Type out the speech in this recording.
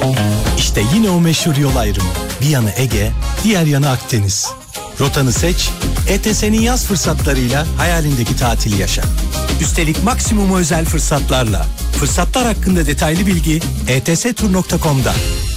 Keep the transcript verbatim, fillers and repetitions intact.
İşte yine o meşhur yol ayrımı. Bir yanı Ege, diğer yanı Akdeniz. Rotanı seç, E T S'nin yaz fırsatlarıyla hayalindeki tatili yaşa. Üstelik maksimum özel fırsatlarla. Fırsatlar hakkında detaylı bilgi e t s tur nokta com'da.